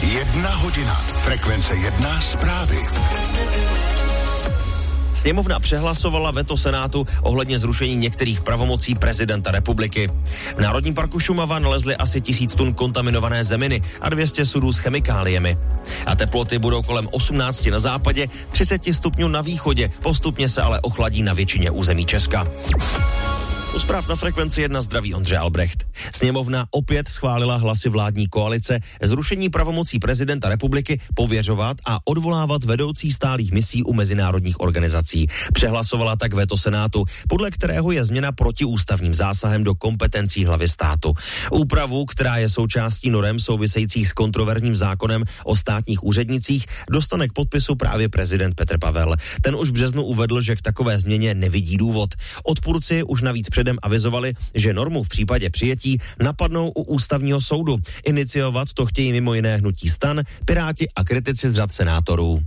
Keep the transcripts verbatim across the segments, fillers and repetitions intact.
Jedna hodina. Frekvence jedna zprávy. Sněmovna přehlasovala veto Senátu ohledně zrušení některých pravomocí prezidenta republiky. V Národním parku Šumava nalezli asi tisíc tun kontaminované zeminy a dvě stě sudů s chemikáliemi. A teploty budou kolem osmnáct na západě, třicet stupňů na východě, postupně se ale ochladí na většině území Česka. U zpráv na Frekvenci jedna zdraví Ondřej Albrecht. Sněmovna opět schválila hlasy vládní koalice zrušení pravomocí prezidenta republiky pověřovat a odvolávat vedoucí stálých misí u mezinárodních organizací. Přehlasovala tak veto Senátu, podle kterého je změna protiústavním zásahem do kompetencí hlavy státu. Úpravu, která je součástí norem souvisejících s kontroverzním zákonem o státních úřednicích, dostane k podpisu právě prezident Petr Pavel. Ten už v březnu uvedl, že k takové změně nevidí důvod. Odpůrci už navíc předem avizovali, že normu v případě přijetí napadnou u ústavního soudu. Iniciovat to chtějí mimo jiné hnutí STAN, Piráti a kritici z řad senátorů.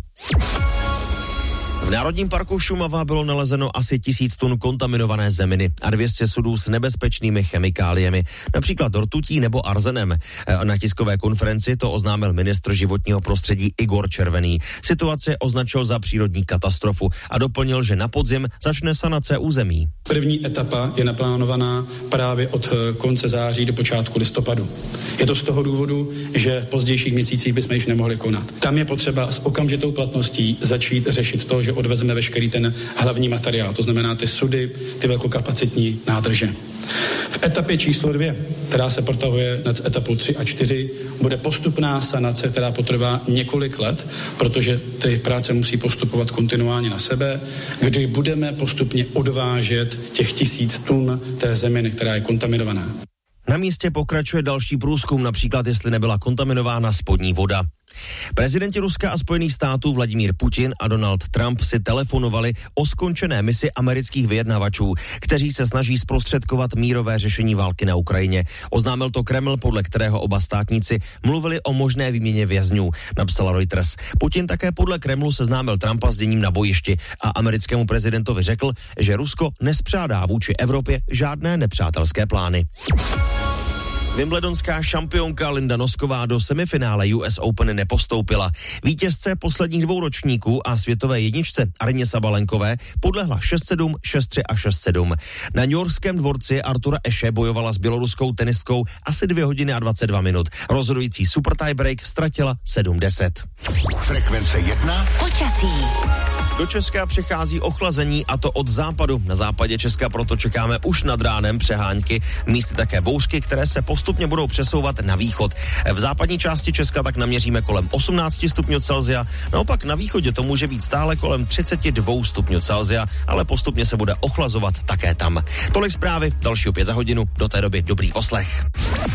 V Národním parku Šumava bylo nalezeno asi tisíc tun kontaminované zeminy a dvě stě sudů s nebezpečnými chemikáliemi, například rtutí nebo arzenem. Na tiskové konferenci to oznámil ministr životního prostředí Igor Červený. Situaci označil za přírodní katastrofu a doplnil, že na podzim začne sanace území. První etapa je naplánovaná právě od konce září do počátku listopadu. Je to z toho důvodu, že v pozdějších měsících bychom již nemohli konat. Tam je potřeba s okamžitou platností začít řešit to, že odvezeme veškerý ten hlavní materiál, to znamená ty sudy, ty velkokapacitní nádrže. V etapě číslo dvě, která se protahuje nad etapou tři a čtyři, bude postupná sanace, která potrvá několik let, protože ty práce musí postupovat kontinuálně na sebe, kdy budeme postupně odvážet těch tisíc tun té zeminy, která je kontaminovaná. Na místě pokračuje další průzkum, například jestli nebyla kontaminována spodní voda. Prezidenti Ruska a Spojených států Vladimír Putin a Donald Trump si telefonovali o skončené misi amerických vyjednavačů, kteří se snaží zprostředkovat mírové řešení války na Ukrajině. Oznámil to Kreml, podle kterého oba státníci mluvili o možné výměně vězňů, napsala Reuters. Putin také podle Kremlu seznámil Trumpa s děním na bojišti a americkému prezidentovi řekl, že Rusko nespřádá vůči Evropě žádné nepřátelské plány. Wimbledonská šampionka Linda Nosková do semifinále U S Open nepostoupila. Vítězce posledních dvou ročníků a světové jedničce Aryně Sabalenkové podlehla šest sedm, šest tři a šest sedm. Na newyorském dvorci Artura Ashe bojovala s běloruskou tenistkou asi dvě hodiny a dvacet dva minut. Rozhodující super tiebreak ztratila sedm deset. Frekvence jedna. Počasí. Do Česka přichází ochlazení, a to od západu. Na západě Česka proto čekáme už nad ránem přehánky, místy také bouřky, které se postupně budou přesouvat na východ. V západní části Česka tak naměříme kolem osmnáct stupňů Celsia, naopak na východě to může být stále kolem třicet dva stupňů Celsia, ale postupně se bude ochlazovat také tam. Tolik zprávy, další opět za hodinu, do té doby dobrý poslech.